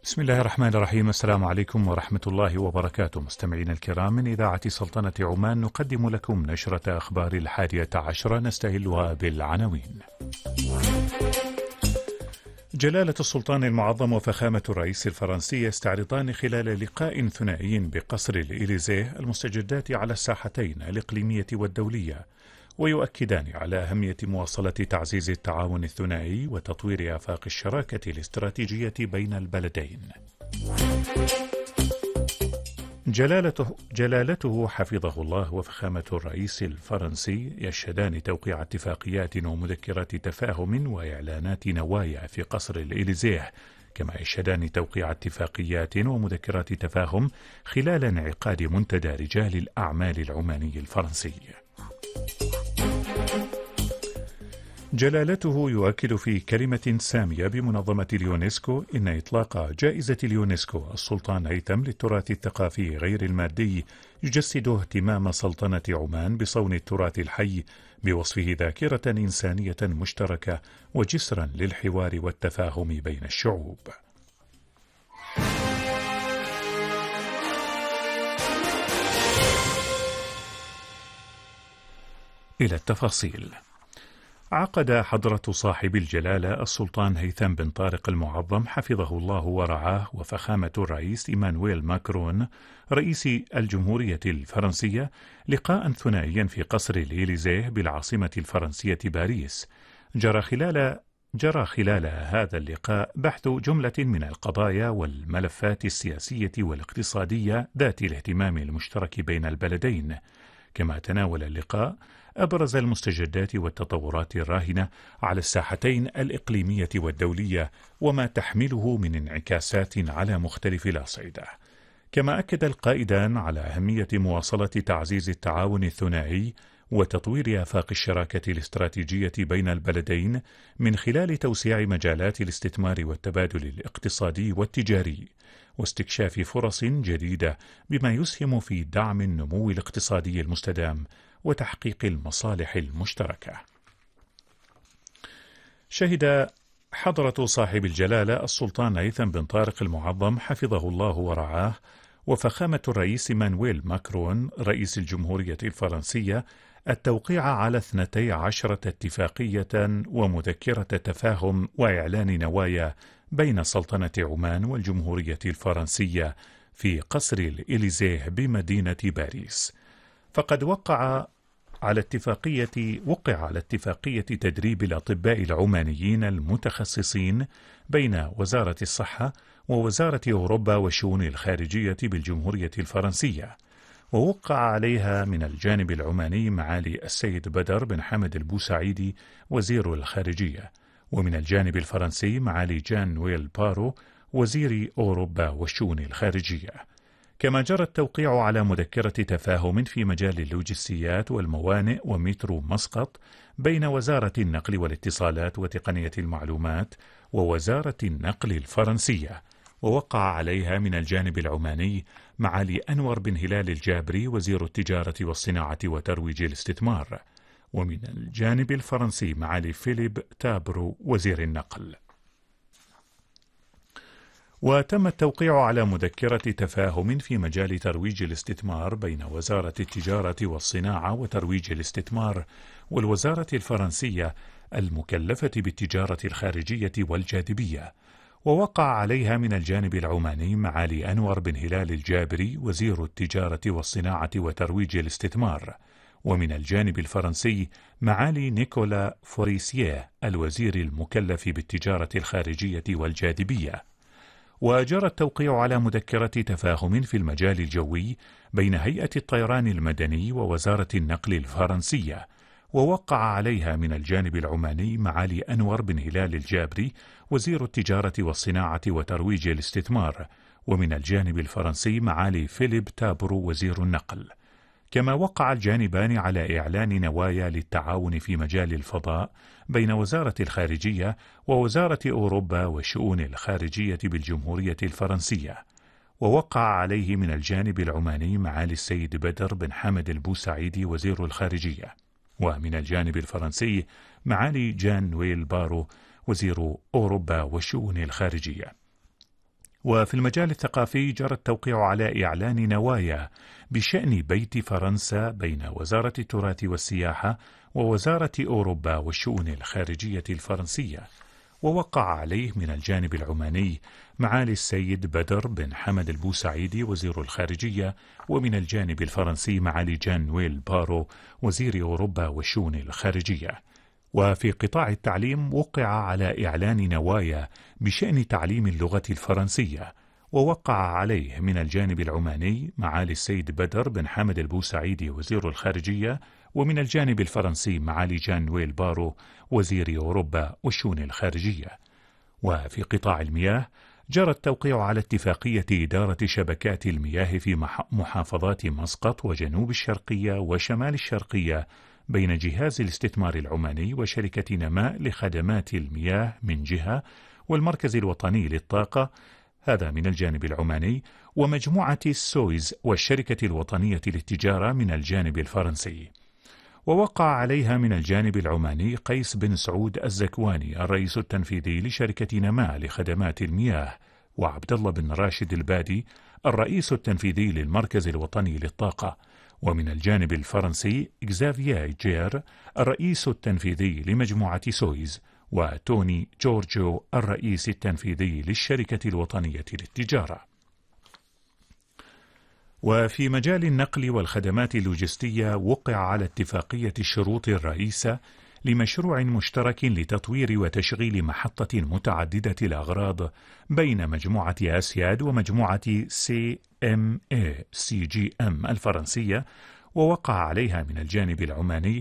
بسم الله الرحمن الرحيم. السلام عليكم ورحمة الله وبركاته. مستمعينا الكرام، من إذاعة سلطنة عمان نقدم لكم نشرة أخبار 11 نستهلها بالعناوين. جلالة السلطان المعظم وفخامة الرئيس الفرنسي يستعرضان خلال لقاء ثنائي بقصر الإليزيه المستجدات على الساحتين الإقليمية والدولية، ويؤكدان على أهمية مواصلة تعزيز التعاون الثنائي وتطوير آفاق الشراكة الاستراتيجية بين البلدين. جلالته حفظه الله وفخامة الرئيس الفرنسي يشهدان توقيع اتفاقيات ومذكرات تفاهم وإعلانات نوايا في قصر الإليزيه، كما يشهدان توقيع اتفاقيات ومذكرات تفاهم خلال انعقاد منتدى رجال الأعمال العماني الفرنسي. جلالته يؤكد في كلمة سامية بمنظمة اليونسكو إن إطلاق جائزة اليونسكو السلطان هيثم للتراث الثقافي غير المادي يجسد اهتمام سلطنة عمان بصون التراث الحي، بوصفه ذاكرة إنسانية مشتركة وجسرا للحوار والتفاهم بين الشعوب. إلى التفاصيل. عقد حضرة صاحب الجلالة السلطان هيثم بن طارق المعظم حفظه الله ورعاه وفخامة الرئيس إيمانويل ماكرون رئيس الجمهورية الفرنسية لقاء ثنائيا في قصر الإليزيه بالعاصمة الفرنسية باريس. جرى خلال هذا اللقاء بحث جملة من القضايا والملفات السياسية والاقتصادية ذات الاهتمام المشترك بين البلدين، كما تناول اللقاء أبرز المستجدات والتطورات الراهنة على الساحتين الإقليمية والدولية وما تحمله من انعكاسات على مختلف الأصعدة. كما أكد القائدان على أهمية مواصلة تعزيز التعاون الثنائي وتطوير آفاق الشراكة الاستراتيجية بين البلدين من خلال توسيع مجالات الاستثمار والتبادل الاقتصادي والتجاري واستكشاف فرص جديدة، بما يسهم في دعم النمو الاقتصادي المستدام وتحقيق المصالح المشتركة. شهد حضرة صاحب الجلالة السلطان هيثم بن طارق المعظم حفظه الله ورعاه وفخامة الرئيس إيمانويل ماكرون رئيس الجمهورية الفرنسية التوقيع على 12 اتفاقية ومذكرة تفاهم وإعلان نوايا بين سلطنة عمان والجمهورية الفرنسية في قصر الإليزيه بمدينة باريس. فقد وقع على اتفاقية تدريب الأطباء العمانيين المتخصصين بين وزارة الصحة ووزارة أوروبا والشؤون الخارجية بالجمهورية الفرنسية، ووقع عليها من الجانب العماني معالي السيد بدر بن حمد البوسعيدي وزير الخارجية، ومن الجانب الفرنسي معالي جان نويل بارو وزير أوروبا والشؤون الخارجية. كما جرى التوقيع على مذكرة تفاهم في مجال اللوجستيات والموانئ ومترو مسقط بين وزارة النقل والاتصالات وتقنية المعلومات ووزارة النقل الفرنسية، ووقع عليها من الجانب العماني معالي أنور بن هلال الجابري وزير التجارة والصناعة وترويج الاستثمار، ومن الجانب الفرنسي معالي فيليب تابرو وزير النقل. وتم التوقيع على مذكرة تفاهم في مجال ترويج الاستثمار بين وزارة التجارة والصناعة وترويج الاستثمار والوزارة الفرنسية المكلفة بالتجارة الخارجية والجاذبية، ووقع عليها من الجانب العماني معالي أنور بن هلال الجابري وزير التجارة والصناعة وترويج الاستثمار، ومن الجانب الفرنسي معالي نيكولا فوريسيه الوزير المكلف بالتجارة الخارجية والجاذبية. وجرى التوقيع على مذكرة تفاهم في المجال الجوي بين هيئة الطيران المدني ووزارة النقل الفرنسية، ووقع عليها من الجانب العماني معالي أنور بن هلال الجابري وزير التجارة والصناعة وترويج الاستثمار، ومن الجانب الفرنسي معالي فيليب تابرو وزير النقل. كما وقع الجانبان على إعلان نوايا للتعاون في مجال الفضاء بين وزارة الخارجية ووزارة أوروبا والشؤون الخارجية بالجمهورية الفرنسية، ووقع عليه من الجانب العماني معالي السيد بدر بن حمد البوسعيدي وزير الخارجية، ومن الجانب الفرنسي معالي جان نويل بارو وزير أوروبا والشؤون الخارجية. وفي المجال الثقافي جرى التوقيع على إعلان نوايا بشأن بيت فرنسا بين وزارة التراث والسياحة ووزارة أوروبا والشؤون الخارجية الفرنسية، ووقع عليه من الجانب العماني معالي السيد بدر بن حمد البوسعيدي وزير الخارجية، ومن الجانب الفرنسي معالي جان نويل بارو وزير أوروبا والشؤون الخارجية. وفي قطاع التعليم وقع على إعلان نوايا بشأن تعليم اللغة الفرنسية، ووقع عليه من الجانب العماني معالي السيد بدر بن حمد البوسعيدي وزير الخارجية، ومن الجانب الفرنسي معالي جان نويل بارو وزير أوروبا والشؤون الخارجية. وفي قطاع المياه جرى التوقيع على اتفاقية إدارة شبكات المياه في محافظات مسقط وجنوب الشرقية وشمال الشرقية بين جهاز الاستثمار العماني وشركة نماء لخدمات المياه من جهة، والمركز الوطني للطاقة هذا من الجانب العماني، ومجموعة السويز والشركة الوطنية للتجارة من الجانب الفرنسي. ووقع عليها من الجانب العماني قيس بن سعود الزكواني الرئيس التنفيذي لشركة نماء لخدمات المياه، وعبد الله بن راشد البادي الرئيس التنفيذي للمركز الوطني للطاقة، ومن الجانب الفرنسي إكزافييه جير الرئيس التنفيذي لمجموعة سويز، وتوني جورجيو الرئيس التنفيذي للشركة الوطنية للتجارة. وفي مجال النقل والخدمات اللوجستية وقع على اتفاقية الشروط الرئيسة لمشروع مشترك لتطوير وتشغيل محطة متعددة الأغراض بين مجموعة أسياد ومجموعة CMA CGM الفرنسية، ووقع عليها من الجانب العماني